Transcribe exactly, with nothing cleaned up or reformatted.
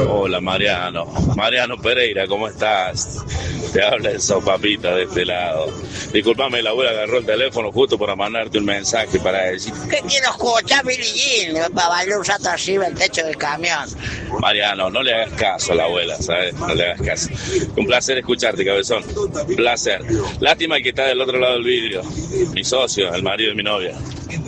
Hola Mariano, Mariano Pereira, ¿cómo estás? Te habla el Sopapita de este lado. Disculpame, la abuela agarró el teléfono justo para mandarte un mensaje para decir... ¿Qué quiero escuchar, Billie Jean? Para bailar un rato arriba el techo del camión. Mariano, no le hagas caso a la abuela, ¿sabes? No le hagas caso. Un placer escucharte, cabezón. Un placer. Lástima que está del otro lado del vidrio. Mi socio, el marido de mi novia.